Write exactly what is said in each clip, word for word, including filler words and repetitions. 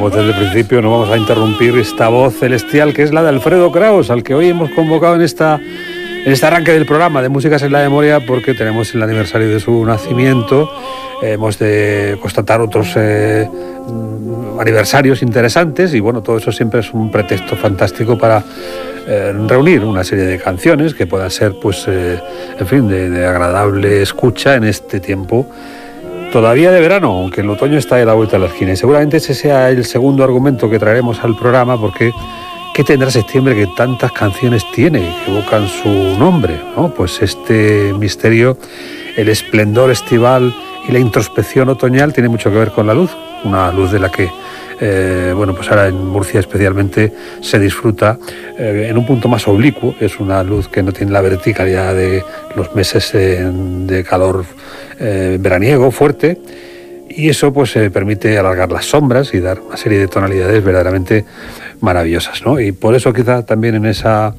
decíamos desde el principio, no vamos a interrumpir esta voz celestial que es la de Alfredo Kraus, al que hoy hemos convocado en esta en este arranque del programa de Músicas en la Memoria, porque tenemos el aniversario de su nacimiento. Eh, hemos de constatar otros eh, aniversarios interesantes y bueno, todo eso siempre es un pretexto fantástico para eh, reunir una serie de canciones que puedan ser, pues, eh, en fin, de, de agradable escucha en este tiempo todavía de verano, aunque el otoño está de la vuelta a la esquina. Y seguramente ese sea el segundo argumento que traeremos al programa, porque ¿qué tendrá septiembre que tantas canciones tiene que evocan su nombre, ¿no? Pues este misterio, el esplendor estival y la introspección otoñal tiene mucho que ver con la luz, una luz de la que eh, bueno, pues ahora en Murcia especialmente se disfruta eh, en un punto más oblicuo. Es una luz que no tiene la verticalidad de los meses eh, de calor eh, veraniego fuerte, y eso pues eh, permite alargar las sombras y dar una serie de tonalidades verdaderamente maravillosas, ¿no? Y por eso quizá también en esa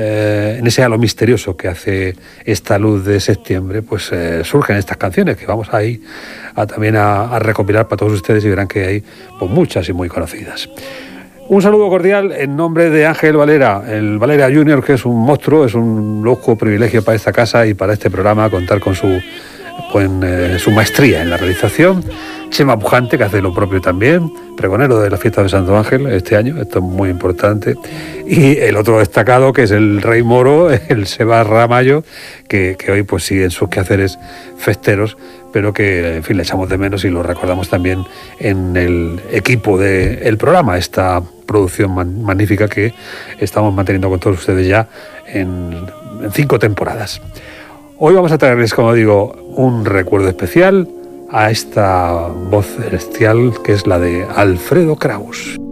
eh, en ese halo misterioso que hace esta luz de septiembre, pues eh, surgen estas canciones que vamos ahí a, también a, a recopilar para todos ustedes, y verán que hay pues, muchas y muy conocidas. Un saludo cordial en nombre de Ángel Valera, el Valera Junior, que es un monstruo, es un lujo, privilegio para esta casa y para este programa contar con su pues, eh, su maestría en la realización. Chema Pujante, que hace lo propio también, pregonero de la fiesta de Santo Ángel este año, esto es muy importante. Y el otro destacado, que es el Rey Moro, el Seba Ramallo, que, que hoy pues sigue en sus quehaceres festeros, pero que, en fin, le echamos de menos y lo recordamos también en el equipo del programa, esta producción man, magnífica que estamos manteniendo con todos ustedes ya en, en cinco temporadas. Hoy vamos a traerles, como digo, un recuerdo especial a esta voz celestial que es la de Alfredo Kraus.